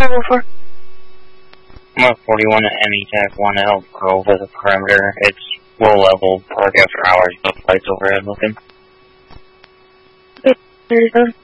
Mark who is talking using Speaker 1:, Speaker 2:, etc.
Speaker 1: 504.
Speaker 2: I'm at 41 at ME Tech, 1 to Elk Grove with a perimeter. It's low level, park after hours, but lights overhead looking.
Speaker 1: Okay, 37.